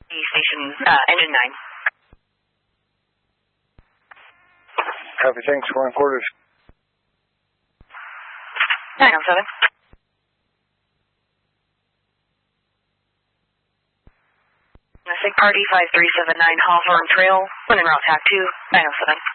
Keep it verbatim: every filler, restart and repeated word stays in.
Station, uh, engine nine. Copy, thanks, one quarters. nine oh seven. Sig Party five three seven nine Hawthorne Trail, when en route T A C two, nine oh seven.